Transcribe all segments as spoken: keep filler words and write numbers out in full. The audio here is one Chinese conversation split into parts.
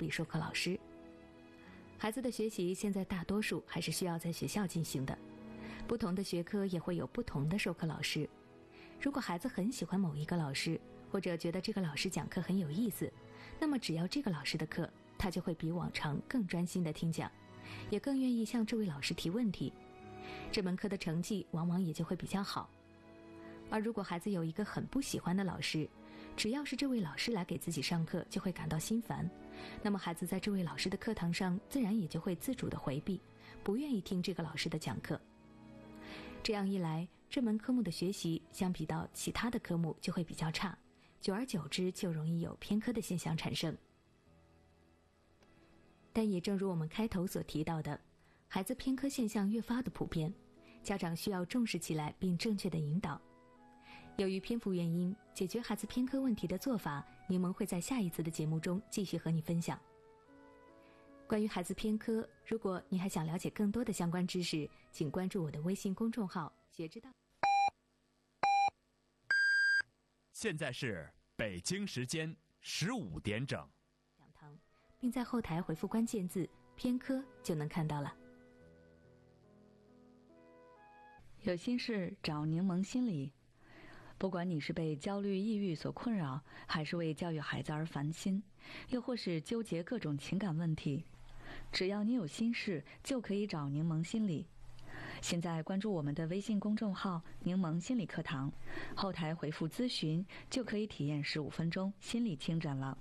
理授课老师。孩子的学习现在大多数还是需要在学校进行的，不同的学科也会有不同的授课老师。如果孩子很喜欢某一个老师，或者觉得这个老师讲课很有意思，那么只要这个老师的课，他就会比往常更专心地听讲，也更愿意向这位老师提问题，这门课的成绩往往也就会比较好。而如果孩子有一个很不喜欢的老师，只要是这位老师来给自己上课就会感到心烦，那么孩子在这位老师的课堂上自然也就会自主地回避，不愿意听这个老师的讲课。这样一来，这门科目的学习相比到其他的科目就会比较差，久而久之就容易有偏科的现象产生。但也正如我们开头所提到的，孩子偏科现象越发的普遍，家长需要重视起来并正确的引导。由于篇幅原因，解决孩子偏科问题的做法，柠檬会在下一次的节目中继续和你分享。关于孩子偏科，如果你还想了解更多的相关知识，请关注我的微信公众号学之道。 现在是北京时间十五点整， 讲堂，并在后台回复关键字偏科就能看到了。 有心事找柠檬心理。不管你是被焦虑抑郁所困扰，还是为教育孩子而烦心，又或是纠结各种情感问题，只要你有心事就可以找柠檬心理。现在关注我们的微信公众号柠檬心理课堂，后台回复咨询就可以体验十五分钟心理清诊了。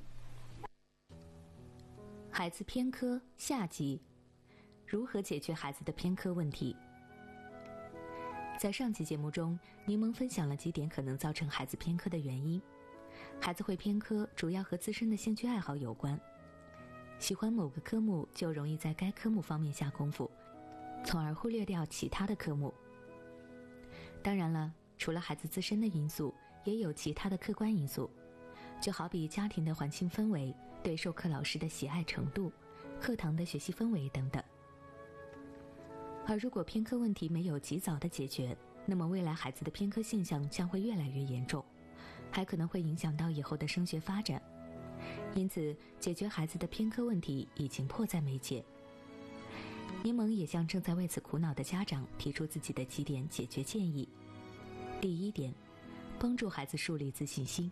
孩子偏科下集，如何解决孩子的偏科问题？在上期节目中，柠檬分享了几点可能造成孩子偏科的原因。孩子会偏科主要和自身的兴趣爱好有关，喜欢某个科目就容易在该科目方面下功夫，从而忽略掉其他的科目。当然了，除了孩子自身的因素，也有其他的客观因素，就好比家庭的环境氛围、对授课老师的喜爱程度、课堂的学习氛围等等。而如果偏科问题没有及早的解决，那么未来孩子的偏科现象将会越来越严重，还可能会影响到以后的升学发展。因此，解决孩子的偏科问题已经迫在眉睫。柠檬也向正在为此苦恼的家长提出自己的几点解决建议。第一点，帮助孩子树立自信心。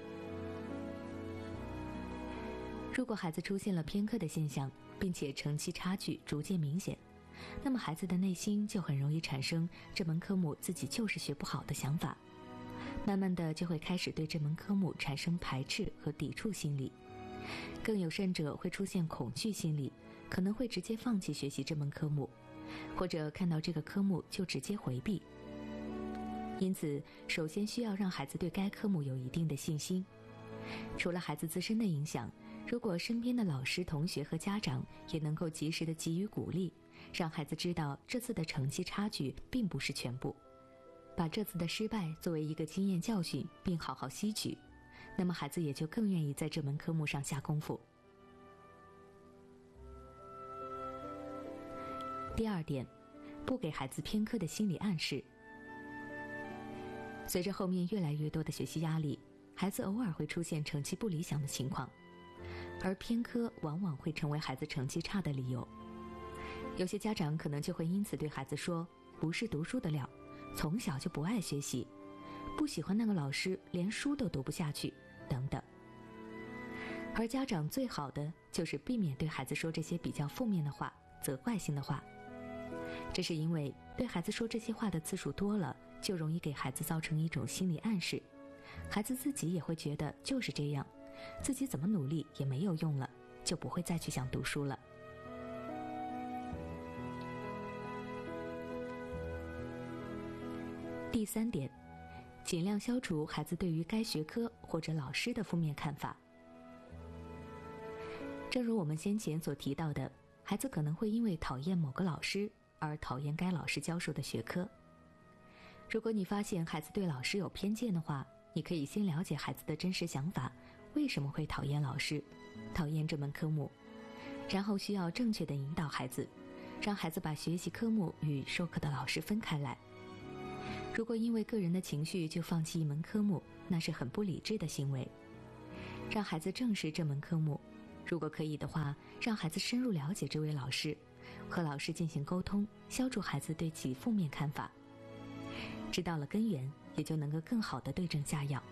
如果孩子出现了偏科的现象，并且成绩差距逐渐明显，那么孩子的内心就很容易产生这门科目自己就是学不好的想法，慢慢的就会开始对这门科目产生排斥和抵触心理，更有甚者会出现恐惧心理，可能会直接放弃学习这门科目，或者看到这个科目就直接回避。因此，首先需要让孩子对该科目有一定的信心。除了孩子自身的影响，如果身边的老师、同学和家长也能够及时的给予鼓励，让孩子知道这次的成绩差距并不是全部，把这次的失败作为一个经验教训并好好吸取，那么孩子也就更愿意在这门科目上下功夫。第二点，不给孩子偏科的心理暗示。随着后面越来越多的学习压力，孩子偶尔会出现成绩不理想的情况，而偏科往往会成为孩子成绩差的理由。有些家长可能就会因此对孩子说，不是读书的料，从小就不爱学习，不喜欢那个老师，连书都读不下去，等等。而家长最好的就是避免对孩子说这些比较负面的话、责怪性的话。这是因为对孩子说这些话的次数多了，就容易给孩子造成一种心理暗示，孩子自己也会觉得就是这样，自己怎么努力也没有用了，就不会再去想读书了。第三点，尽量消除孩子对于该学科或者老师的负面看法。正如我们先前所提到的，孩子可能会因为讨厌某个老师而讨厌该老师教授的学科。如果你发现孩子对老师有偏见的话，你可以先了解孩子的真实想法，为什么会讨厌老师，讨厌这门科目，然后需要正确的引导孩子，让孩子把学习科目与授课的老师分开来。如果因为个人的情绪就放弃一门科目，那是很不理智的行为。让孩子正视这门科目， 如果可以的话，让孩子深入了解这位老师，和老师进行沟通，消除孩子对其负面看法。知道了根源，也就能够更好地对症下药。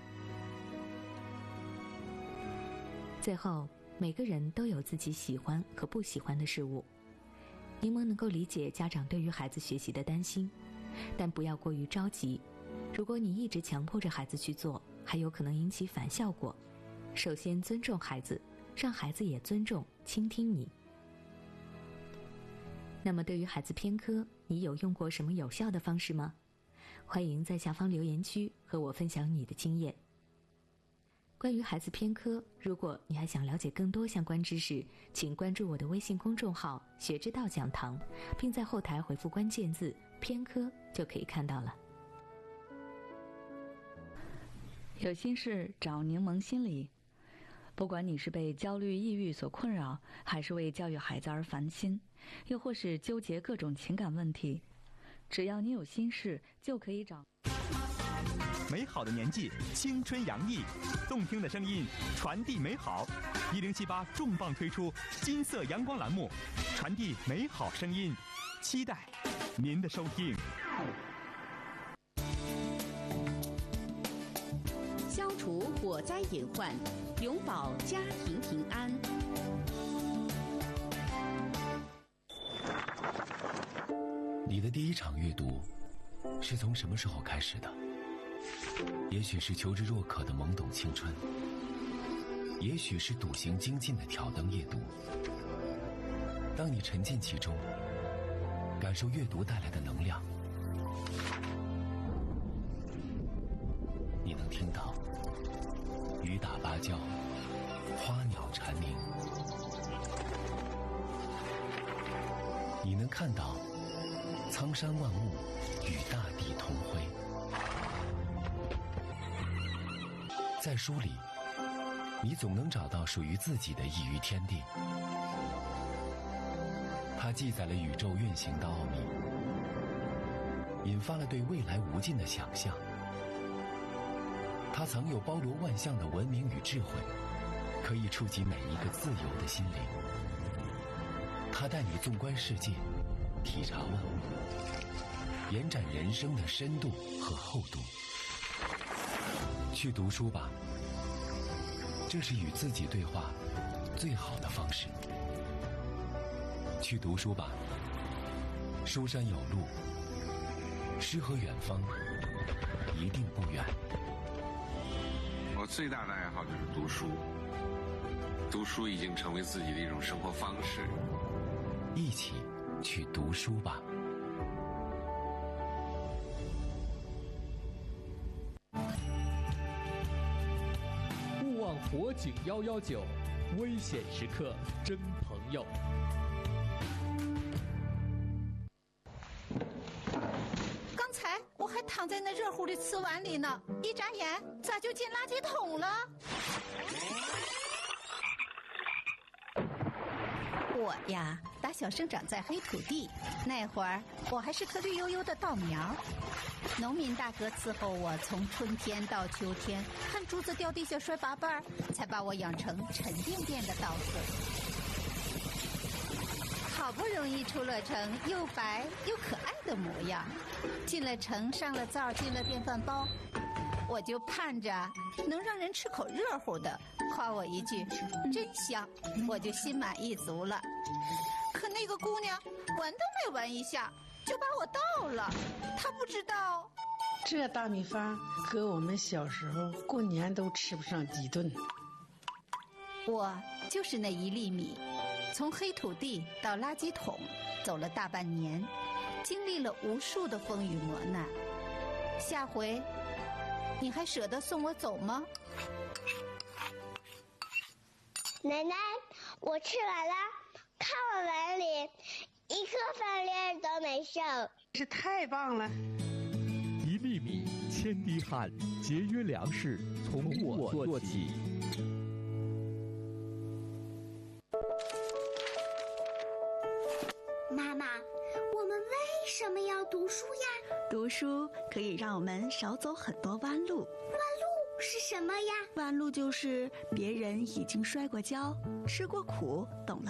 最后，每个人都有自己喜欢和不喜欢的事物。柠檬能够理解家长对于孩子学习的担心，但不要过于着急。如果你一直强迫着孩子去做，还有可能引起反效果。首先尊重孩子，让孩子也尊重、倾听你。那么对于孩子偏科，你有用过什么有效的方式吗？欢迎在下方留言区和我分享你的经验。关于孩子偏科，如果你还想了解更多相关知识，请关注我的微信公众号学之道讲堂，并在后台回复关键字偏科就可以看到了。 有心事找柠檬心理。不管你是被焦虑抑郁所困扰，还是为教育孩子而烦心，又或是纠结各种情感问题，只要你有心事，就可以找。 美好的年纪，青春洋溢，动听的声音传递美好。一零七八重磅推出金色阳光栏目，传递美好声音，期待您的收听。 消除火灾隐患，永保家庭平安。 你的第一场阅读是从什么时候开始的？也许是求知若渴的懵懂青春，也许是笃行精进的挑灯夜读。当你沉浸其中，感受阅读带来的能量，你能听到雨打芭蕉，花鸟蝉鸣，你能看到苍山万物与大地同辉。在书里，你总能找到属于自己的一隅天地。它记载了宇宙运行的奥秘，引发了对未来无尽的想象。它藏有包罗万象的文明与智慧，可以触及每一个自由的心灵。它带你纵观世界，体察万物，延展人生的深度和厚度。去读书吧，这是与自己对话最好的方式。去读书吧，书山有路，诗和远方一定不远。 我最大的爱好就是读书，读书已经成为自己的一种生活方式。 一起去读书吧。 勿忘火警幺幺九，危险时刻真朋友。 刚才我还躺在那热乎的瓷碗里呢，一眨眼咋就进垃圾桶了？我呀，打小生长在黑土地，那会儿我还是棵绿油油的稻苗。农民大哥伺候我从春天到秋天，看竹子掉地下摔八瓣，才把我养成沉甸甸的稻穗。好不容易出了城，又白又可爱的模样。进了城，上了灶，进了电饭煲，我就盼着能让人吃口热乎的，夸我一句真香，我就心满意足了。可那个姑娘闻都没闻一下就把我倒了，她不知道这大米饭和我们小时候过年都吃不上几顿。 我就是那一粒米，从黑土地到垃圾桶走了大半年，经历了无数的风雨磨难。下回你还舍得送我走吗？ 奶奶，我吃完了，看我碗里一颗饭粒儿都没剩， 这太棒了！ 一粒米，千滴汗，节约粮食从我做起。 妈妈，我们为什么要读书呀？ 读书可以让我们少走很多弯路。 弯路是什么呀？ 弯路就是别人已经摔过跤，吃过苦，懂了